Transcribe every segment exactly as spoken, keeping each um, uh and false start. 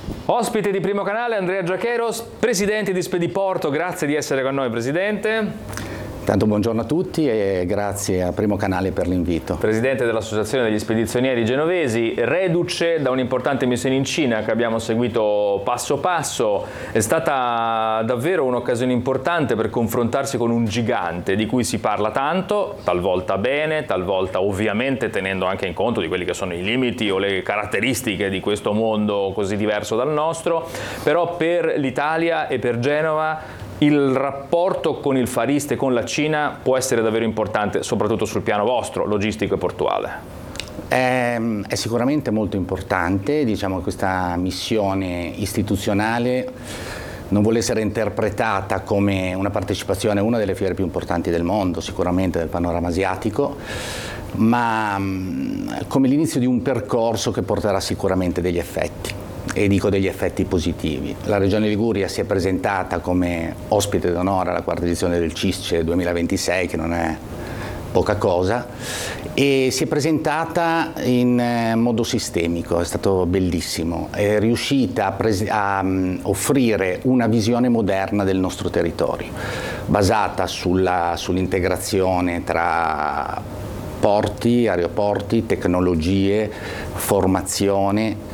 Ospite di Primo Canale Andrea Giacheros, presidente di Spediporto, grazie di essere con noi Presidente. Tanto buongiorno a tutti e grazie a Primo Canale per l'invito. Presidente dell'Associazione degli Spedizionieri Genovesi, reduce da un'importante missione in Cina che abbiamo seguito passo passo. È stata davvero un'occasione importante per confrontarsi con un gigante di cui si parla tanto, talvolta bene, talvolta ovviamente tenendo anche in conto di quelli che sono i limiti o le caratteristiche di questo mondo così diverso dal nostro, però per l'Italia e per Genova il rapporto con il Far East e con la Cina può essere davvero importante, soprattutto sul piano vostro, logistico e portuale. È, è sicuramente molto importante, diciamo che questa missione istituzionale non vuole essere interpretata come una partecipazione a una delle fiere più importanti del mondo, sicuramente del panorama asiatico, ma come l'inizio di un percorso che porterà sicuramente degli effetti. E dico degli effetti positivi. La Regione Liguria si è presentata come ospite d'onore alla quarta edizione del CISCE duemilaventisei, che non è poca cosa, e si è presentata in modo sistemico, è stato bellissimo, è riuscita a, pres- a um, offrire una visione moderna del nostro territorio, basata sulla, sull'integrazione tra porti, aeroporti, tecnologie, formazione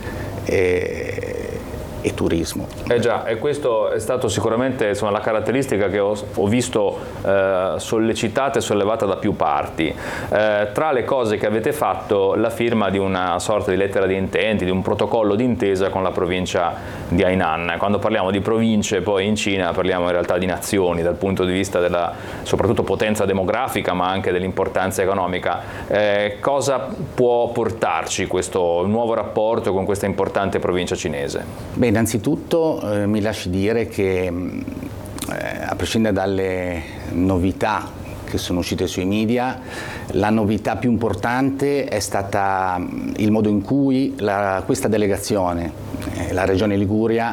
E, e turismo. Eh già, e questo è stato sicuramente insomma, la caratteristica che ho, ho visto eh, sollecitata e sollevata da più parti. Eh, tra le cose che avete fatto, la firma di una sorta di lettera di intenti, di un protocollo d'intesa con la provincia di Hainan. Quando parliamo di province poi in Cina parliamo in realtà di nazioni dal punto di vista della soprattutto potenza demografica ma anche dell'importanza economica. Eh, cosa può portarci questo nuovo rapporto con questa importante provincia cinese? Beh, innanzitutto eh, mi lasci dire che eh, a prescindere dalle novità che sono uscite sui media, la novità più importante è stata il modo in cui la, questa delegazione, eh, la Regione Liguria,